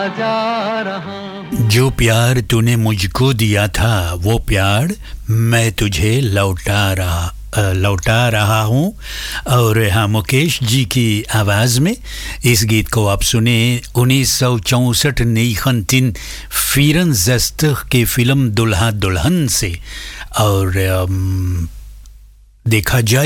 जो प्यार तूने मुझको दिया था वो प्यार मैं तुझे लौटा रहा हूँ। और हाँ, मुकेश जी की आवाज़ में इस गीत को आप सुने 1964 1964 की फिल्म दुल्हा दुल्हन से। और देखा जाए